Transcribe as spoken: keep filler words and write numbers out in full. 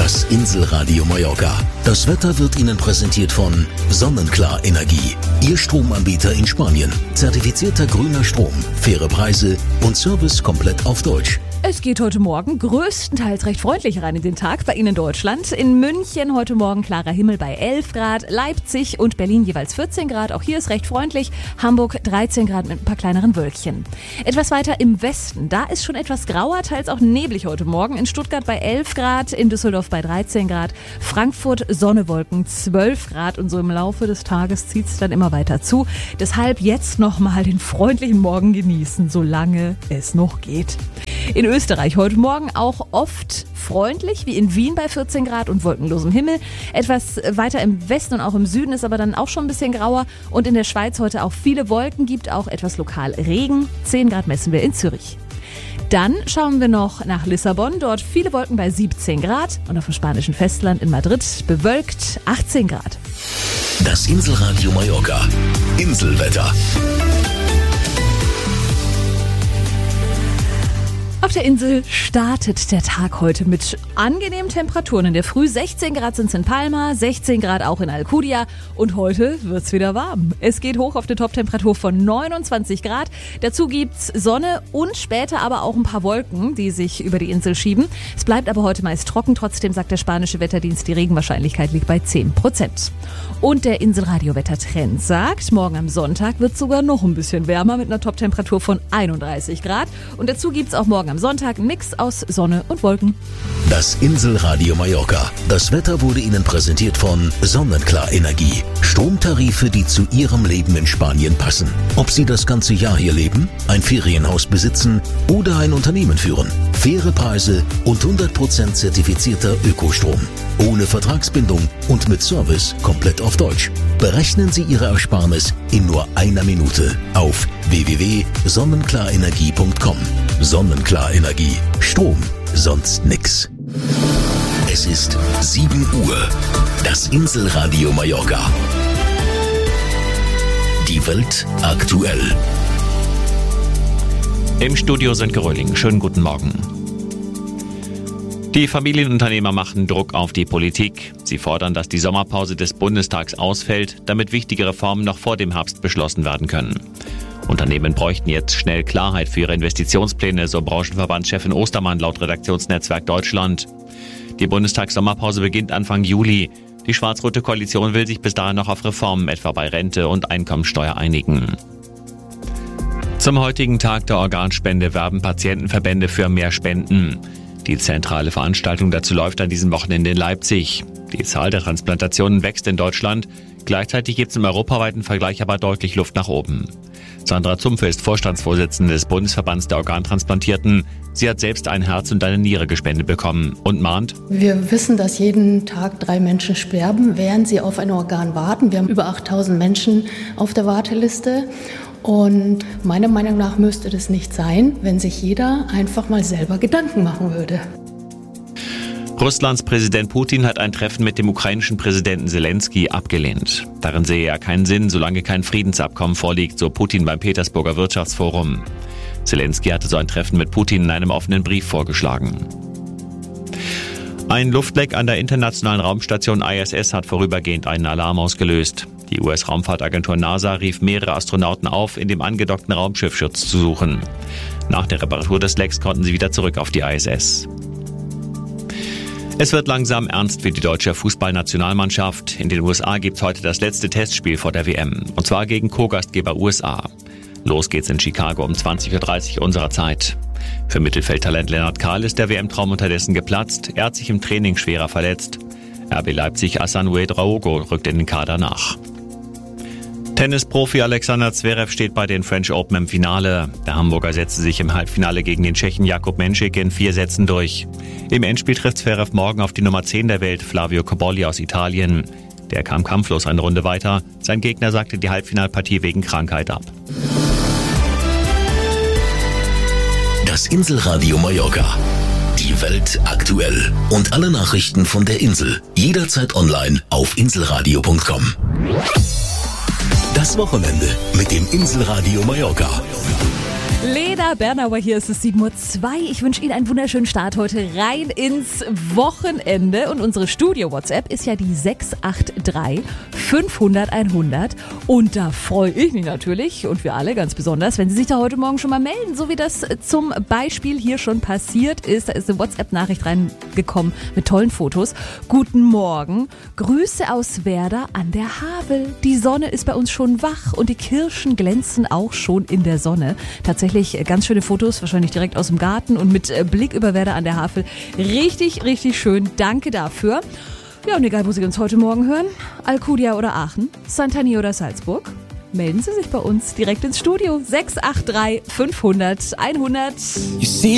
Das Inselradio Mallorca. Das Wetter wird Ihnen präsentiert von Sonnenklar Energie. Ihr Stromanbieter in Spanien. Zertifizierter grüner Strom, faire Preise und Service komplett auf Deutsch. Es geht heute Morgen größtenteils recht freundlich rein in den Tag bei Ihnen in Deutschland. In München heute Morgen klarer Himmel bei elf Grad, Leipzig und Berlin jeweils vierzehn Grad. Auch hier ist recht freundlich. Hamburg dreizehn Grad mit ein paar kleineren Wölkchen. Etwas weiter im Westen, da ist schon etwas grauer, teils auch neblig heute Morgen. In Stuttgart bei elf Grad, in Düsseldorf bei dreizehn Grad, Frankfurt Sonne, Wolken zwölf Grad und so im Laufe des Tages zieht es dann immer weiter zu. Deshalb jetzt nochmal den freundlichen Morgen genießen, solange es noch geht. In Österreich heute Morgen auch oft freundlich, wie in Wien bei vierzehn Grad und wolkenlosem Himmel. Etwas weiter im Westen und auch im Süden ist aber dann auch schon ein bisschen grauer. Und in der Schweiz heute auch viele Wolken, gibt auch etwas lokal Regen. zehn Grad messen wir in Zürich. Dann schauen wir noch nach Lissabon. Dort viele Wolken bei siebzehn Grad. Und auf dem spanischen Festland in Madrid bewölkt achtzehn Grad. Das Inselradio Mallorca. Inselwetter. Auf der Insel startet der Tag heute mit angenehmen Temperaturen. In der Früh sechzehn Grad sind es in Palma, sechzehn Grad auch in Alcudia und heute wird's wieder warm. Es geht hoch auf eine Toptemperatur von neunundzwanzig Grad. Dazu gibt's Sonne und später aber auch ein paar Wolken, die sich über die Insel schieben. Es bleibt aber heute meist trocken. Trotzdem sagt der spanische Wetterdienst, die Regenwahrscheinlichkeit liegt bei zehn Prozent. Und der Inselradio-Wettertrend sagt, morgen am Sonntag wird es sogar noch ein bisschen wärmer mit einer Toptemperatur von einunddreißig Grad. Und dazu gibt's auch morgen am Sonntag ein Mix aus Sonne und Wolken. Das Inselradio Mallorca. Das Wetter wurde Ihnen präsentiert von Sonnenklar Energie. Stromtarife, die zu Ihrem Leben in Spanien passen. Ob Sie das ganze Jahr hier leben, ein Ferienhaus besitzen oder ein Unternehmen führen. Faire Preise und hundert Prozent zertifizierter Ökostrom. Ohne Vertragsbindung und mit Service komplett auf Deutsch. Berechnen Sie Ihre Ersparnis in nur einer Minute auf w w w punkt sonnenklarenergie punkt com. Sonnenklar Energie. Strom, sonst nix. Es ist sieben Uhr. Das Inselradio Mallorca. Die Welt aktuell. Im Studio sind Geröhling. Schönen guten Morgen. Die Familienunternehmer machen Druck auf die Politik. Sie fordern, dass die Sommerpause des Bundestags ausfällt, damit wichtige Reformen noch vor dem Herbst beschlossen werden können. Unternehmen bräuchten jetzt schnell Klarheit für ihre Investitionspläne, so Branchenverbandschefin Ostermann laut Redaktionsnetzwerk Deutschland. Die Bundestagssommerpause beginnt Anfang Juli. Die schwarz-rote Koalition will sich bis dahin noch auf Reformen etwa bei Rente und Einkommensteuer einigen. Zum heutigen Tag der Organspende werben Patientenverbände für mehr Spenden. Die zentrale Veranstaltung dazu läuft an diesem Wochenende in Leipzig. Die Zahl der Transplantationen wächst in Deutschland. Gleichzeitig gibt es im europaweiten Vergleich aber deutlich Luft nach oben. Sandra Zumpfe ist Vorstandsvorsitzende des Bundesverbands der Organtransplantierten. Sie hat selbst ein Herz und eine Niere gespendet bekommen und mahnt: Wir wissen, dass jeden Tag drei Menschen sterben, während sie auf ein Organ warten. Wir haben über achttausend Menschen auf der Warteliste. Und meiner Meinung nach müsste das nicht sein, wenn sich jeder einfach mal selber Gedanken machen würde. Russlands Präsident Putin hat ein Treffen mit dem ukrainischen Präsidenten Zelensky abgelehnt. Darin sehe er keinen Sinn, solange kein Friedensabkommen vorliegt, so Putin beim Petersburger Wirtschaftsforum. Zelensky hatte so ein Treffen mit Putin in einem offenen Brief vorgeschlagen. Ein Luftleck an der internationalen Raumstation I S S hat vorübergehend einen Alarm ausgelöst. Die U S-Raumfahrtagentur NASA rief mehrere Astronauten auf, in dem angedockten Raumschiff Schutz zu suchen. Nach der Reparatur des Lecks konnten sie wieder zurück auf die I S S. Es wird langsam ernst für die deutsche Fußballnationalmannschaft. In den U S A gibt es heute das letzte Testspiel vor der W M. Und zwar gegen Co-Gastgeber U S A. Los geht's in Chicago um zwanzig Uhr dreißig unserer Zeit. Für Mittelfeldtalent Lennart Kahl ist der W M-Traum unterdessen geplatzt. Er hat sich im Training schwerer verletzt. R B Leipzig Hassan Ouedraogo rückt in den Kader nach. Tennisprofi Alexander Zverev steht bei den French Open im Finale. Der Hamburger setzte sich im Halbfinale gegen den Tschechen Jakub Menšík in vier Sätzen durch. Im Endspiel trifft Zverev morgen auf die Nummer zehn der Welt, Flavio Cobolli aus Italien. Der kam kampflos eine Runde weiter. Sein Gegner sagte die Halbfinalpartie wegen Krankheit ab. Das Inselradio Mallorca. Die Welt aktuell. Und alle Nachrichten von der Insel. Jederzeit online auf inselradio punkt com. Das Wochenende mit dem Inselradio Mallorca. Lena Bernauer, hier ist es sieben Uhr zwei. Ich wünsche Ihnen einen wunderschönen Start heute rein ins Wochenende. Und unsere Studio-WhatsApp ist ja die sechs acht drei fünfhundert einhundert. Und da freue ich mich natürlich und wir alle ganz besonders, wenn Sie sich da heute Morgen schon mal melden. So wie das zum Beispiel hier schon passiert ist. Da ist eine WhatsApp-Nachricht reingekommen mit tollen Fotos. Guten Morgen. Grüße aus Werder an der Havel. Die Sonne ist bei uns schon wach und die Kirschen glänzen auch schon in der Sonne. Tatsächlich ganz schöne Fotos, wahrscheinlich direkt aus dem Garten und mit Blick über Werder an der Havel. Richtig, richtig schön. Danke dafür. Ja, und egal, wo Sie uns heute Morgen hören, Alcudia oder Aachen, Santani oder Salzburg, melden Sie sich bei uns direkt ins Studio. sechs acht drei fünfhundert einhundert.